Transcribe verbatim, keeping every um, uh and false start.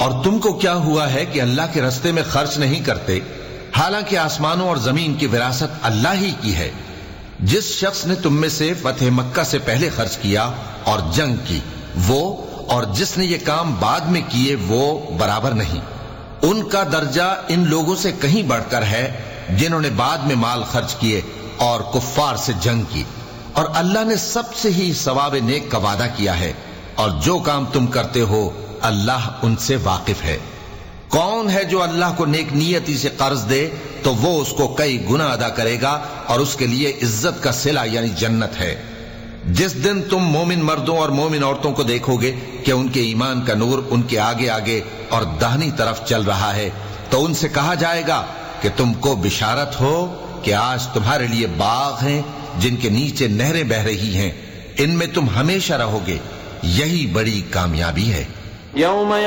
और तुमको क्या हुआ है कि अल्लाह के रास्ते में खर्च नहीं करते, हालांकि आसमानों और जमीन की विरासत अल्लाह ही की है। जिस शख्स ने तुम में से फतेह मक्का से पहले खर्च किया और जंग की, वो और जिसने ये काम बाद में किए वो बराबर नहीं। उनका दर्जा इन लोगों से कहीं बढ़कर है जिन्होंने बाद में माल खर्च किए और कुफ्फार से जंग की। और अल्लाह ने सबसे ही सवाब नेक का वादा किया है, और जो काम तुम करते हो अल्लाह उनसे वाकिफ है। कौन है जो अल्लाह को नेक नियति से कर्ज दे तो वो उसको कई गुना अदा करेगा और उसके लिए इज्जत का सिला यानी जन्नत है। जिस दिन तुम मोमिन मर्दों और मोमिन औरतों को देखोगे कि उनके ईमान का नूर उनके आगे आगे और दाहिनी तरफ चल रहा है, तो उनसे कहा जाएगा कि तुमको बिशारत हो कि आज तुम्हारे लिए बाग हैं जिनके नीचे नहरें बह रही हैं, इनमें तुम हमेशा रहोगे, यही बड़ी कामयाबी है।